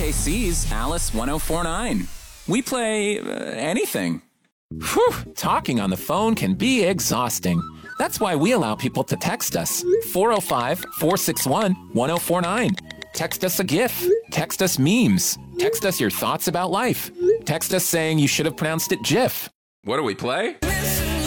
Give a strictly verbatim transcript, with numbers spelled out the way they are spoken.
K C's Alice ten forty-nine. We play uh, anything. Whew, talking on the phone can be exhausting. That's why we allow people to text us. four oh five, four six one, one oh four nine. Text us a GIF. Text us memes. Text us your thoughts about life. Text us saying you should have pronounced it GIF. What do we play?